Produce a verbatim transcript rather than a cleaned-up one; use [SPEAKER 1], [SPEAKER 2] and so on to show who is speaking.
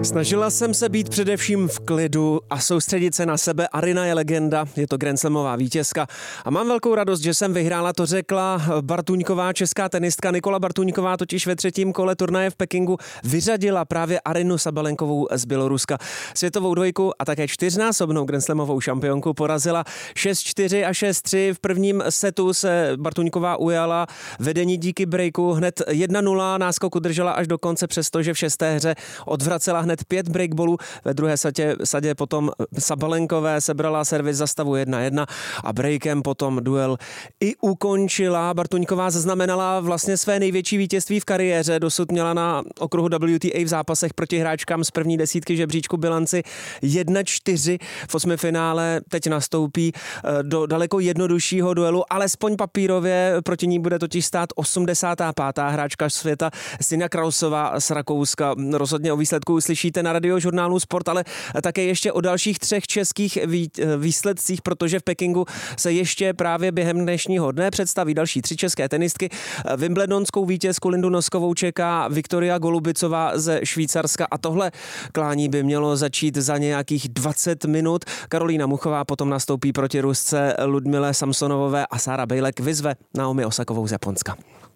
[SPEAKER 1] Snažila jsem se být především v klidu a soustředit se na sebe. Aryna je legenda, je to grandslamová vítězka a mám velkou radost, že jsem vyhrála, to řekla Bartuňková, česká tenistka. Nikola Bartuňková totiž ve třetím kole turnaje v Pekingu vyřadila právě Arynu Sabalenkovou z Běloruska. Světovou dvojku a také čtyřnásobnou grandslamovou šampionku porazila šest čtyři a šest tři. V prvním setu se Bartuňková ujala vedení díky breaku. Hned jedna nula, náskok udržela až do konce, přestože v šesté hře odvracela hned pět breakballů. Ve druhé sadě, sadě potom Sabalenkové sebrala servis za stavu jedna jedna a breakem potom duel i ukončila. Bartuňková zaznamenala vlastně své největší vítězství v kariéře. Dosud měla na okruhu W T A v zápasech proti hráčkám z první desítky žebříčku bilanci jedna čtyři. V osmifinále teď nastoupí do daleko jednoduššího duelu, alespoň papírově. Proti ní bude totiž stát osmdesátá pátá hráčka světa Stina Krausová z Rakouska. Rozhodně o výsledku uslyšíte na Radiožurnálu Sport, ale také ještě o dalších třech českých výsledcích, protože v Pekingu se ještě právě během dnešního dne představí další tři české tenistky. Wimbledonskou vítězku Lindu Noskovou čeká Viktoria Golubicová ze Švýcarska a tohle klání by mělo začít za nějakých dvacet minut. Karolína Muchová potom nastoupí proti Rusce Ludmile Samsonovové a Sára Bejlek vyzve Naomi Osakovou z Japonska.